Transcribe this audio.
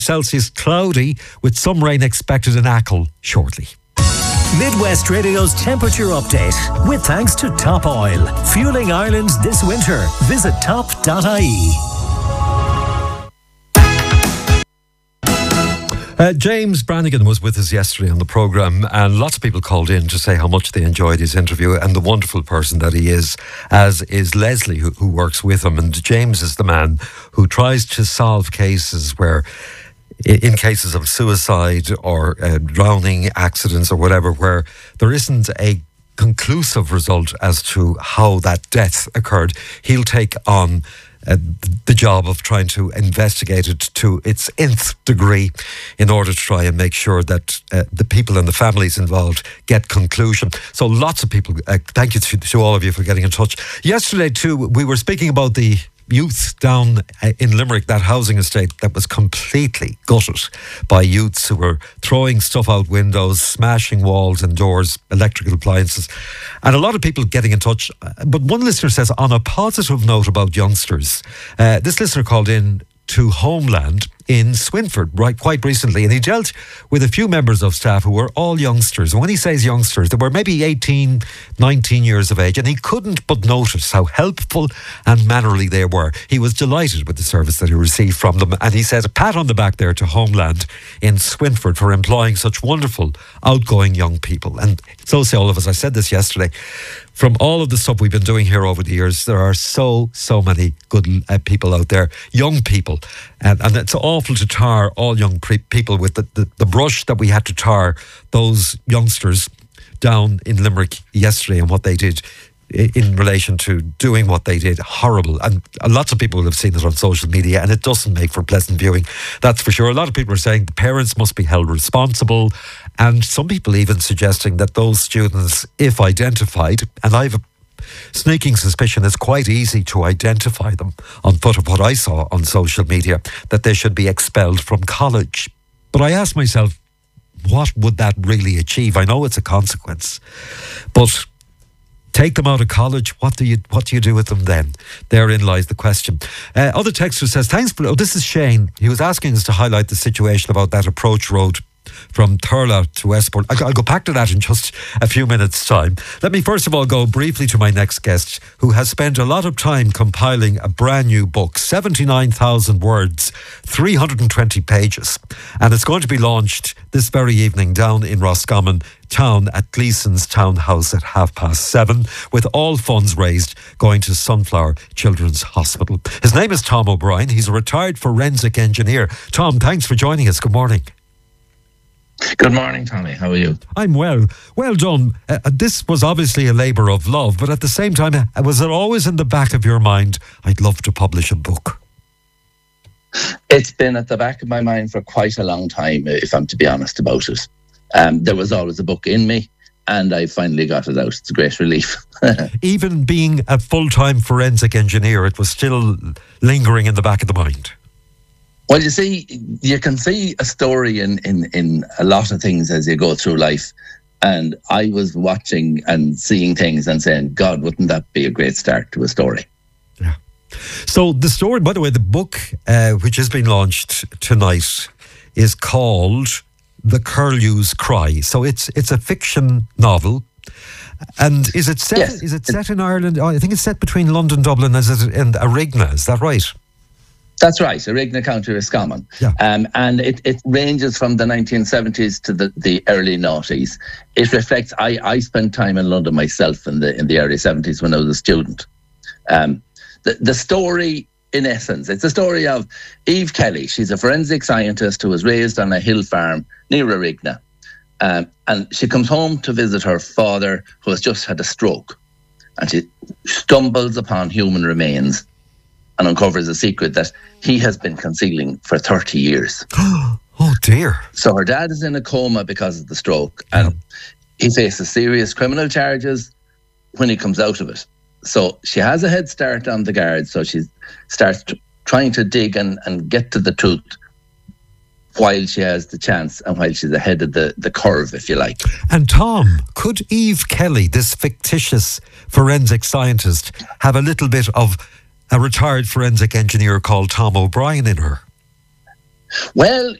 Celsius, cloudy with some rain expected in Achill shortly. Midwest Radio's temperature update with thanks to Top Oil. Fueling Ireland this winter. Visit top.ie. James Brannigan was with us yesterday on the programme, and lots of people called in to say how much they enjoyed his interview and the wonderful person that he is, as is Leslie, who works with him. And James is the man who tries to solve cases where, in cases of suicide or drowning, accidents or whatever, where there isn't a conclusive result as to how that death occurred, he'll take on the job of trying to investigate it to its nth degree in order to try and make sure that the people and the families involved get conclusion. So lots of people, thank you to all of you for getting in touch. Yesterday too, we were speaking about the youth down in Limerick, that housing estate that was completely gutted by youths who were throwing stuff out windows, smashing walls and doors, electrical appliances, and a lot of people getting in touch. But one listener says, on a positive note about youngsters, this listener called in to Homeland in Swinford quite recently, and he dealt with a few members of staff who were all youngsters. And when he says youngsters, they were maybe 18, 19 years of age, and he couldn't but notice how helpful and mannerly they were. He was delighted with the service that he received from them, and he said a pat on the back there to Homeland in Swinford for employing such wonderful, outgoing young people. And so say all of us. I said this yesterday. From all of the stuff we've been doing here over the years, there are so many good people out there, young people, and it's awful to tar all young people with the brush that we had to tar those youngsters down in Limerick yesterday and what they did in relation to doing what they did. Horrible. And lots of people will have seen it on social media, and it doesn't make for pleasant viewing, that's for sure. A lot of people are saying the parents must be held responsible, and some people even suggesting that those students, if identified, and I have a sneaking suspicion it's quite easy to identify them on foot of what I saw on social media, that they should be expelled from college. But I ask myself, what would that really achieve? I know it's a consequence, but take them out of college, what do you do with them then? Therein lies the question. Other texter says, thanks for... this is Shane. He was asking us to highlight the situation about that approach road from Thurles to Westport. I'll go back to that in just a few minutes' time. Let me first of all go briefly to my next guest, who has spent a lot of time compiling a brand new book, 79,000 words, 320 pages, and it's going to be launched this very evening down in Roscommon Town at Gleason's Townhouse at 7:30, with all funds raised going to Sunflower Children's Hospital. His name is Tom O'Brien. He's a retired forensic engineer. Tom, thanks for joining us. Good morning. Good morning, Tommy. How are you? I'm well. Well done. This was obviously a labour of love, but at the same time, was it always in the back of your mind, I'd love to publish a book? It's been at the back of my mind for quite a long time, if I'm to be honest about it. There was always a book in me, and I finally got it out. It's a great relief. Even being a full-time forensic engineer, it was still lingering in the back of the mind. Well, you see, you can see a story in a lot of things as you go through life. And I was watching and seeing things and saying, God, wouldn't that be a great start to a story? Yeah. So the story, by the way, the book, which has been launched tonight, is called The Curlew's Cry. So it's a fiction novel. And is it set? Yes. Is it set in Ireland? I think it's set between London, Dublin, and Arigna. Is that right? That's right, Arigna, County Roscommon. Yeah. And it ranges from the 1970s to the early noughties. It reflects, I spent time in London myself in the early 70s when I was a student. The story, in essence, it's a story of Eve Kelly. She's a forensic scientist who was raised on a hill farm near Arigna. And she comes home to visit her father, who has just had a stroke. And she stumbles upon human remains and uncovers a secret that he has been concealing for 30 years. Oh, dear. So her dad is in a coma because of the stroke, and he faces serious criminal charges when he comes out of it. So she has a head start on the guards, so she starts trying to dig and get to the truth while she has the chance and while she's ahead of the curve, if you like. And Tom, could Eve Kelly, this fictitious forensic scientist, have a little bit of a retired forensic engineer called Tom O'Brien in her? Well,